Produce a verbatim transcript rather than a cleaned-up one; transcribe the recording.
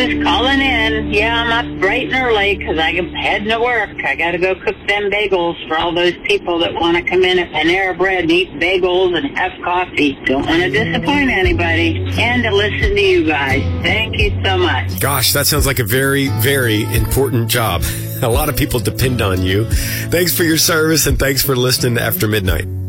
Just calling in. Yeah, I'm up bright and early because I'm heading to work. I got to go cook them bagels for all those people that want to come in at Panera Bread and eat bagels and have coffee. Don't want to disappoint anybody. And to listen to you guys. Thank you so much. Gosh, that sounds like a very, very important job. A lot of people depend on you. Thanks for your service and thanks for listening to After Midnight.